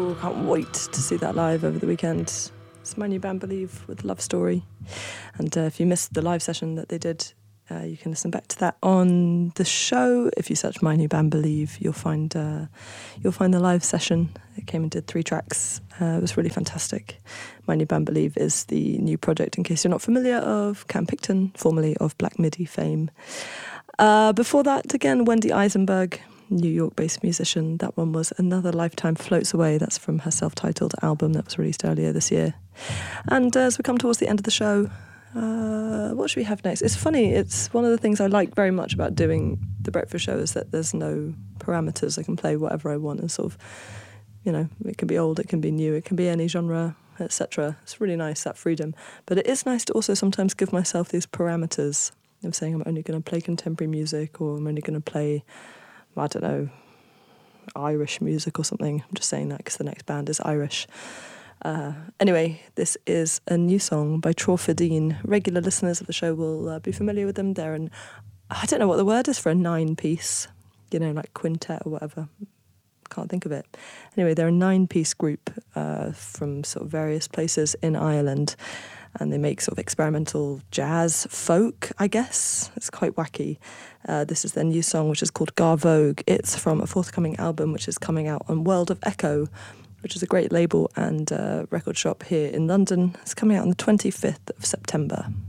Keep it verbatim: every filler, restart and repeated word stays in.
Oh, can't wait to see that live over the weekend. It's my new band, Believe, with Love Story. And uh, if you missed the live session that they did, uh, you can listen back to that on the show. If you search my new band, Believe, you'll find uh, you'll find the live session. It came and did three tracks. Uh, it was really fantastic. My new band, Believe, is the new project, in case you're not familiar, of Cam Picton, formerly of Black Midi fame. Uh, before that, again, Wendy Eisenberg, New York-based musician. That one was Another Lifetime Floats Away. That's from her self-titled album that was released earlier this year. And uh, as we come towards the end of the show, uh, what should we have next? It's funny, it's one of the things I like very much about doing the breakfast show is that there's no parameters. I can play whatever I want and sort of, you know, it can be old, it can be new, it can be any genre, et cetera. It's really nice, that freedom. But it is nice to also sometimes give myself these parameters of saying I'm only going to play contemporary music, or I'm only going to play, I don't know, Irish music or something. I'm just saying that because the next band is Irish. Uh, anyway, this is a new song by Trorfadine. Regular listeners of the show will uh, be familiar with them. They're an, I don't know what the word is for a nine-piece, you know, like quintet or whatever. Can't think of it. Anyway, they're a nine-piece group uh, from sort of various places in Ireland. And they make sort of experimental jazz folk, I guess. It's quite wacky. Uh, this is their new song, which is called Gar Vogue. It's from a forthcoming album, which is coming out on World of Echo, which is a great label and uh, record shop here in London. It's coming out on the twenty-fifth of September.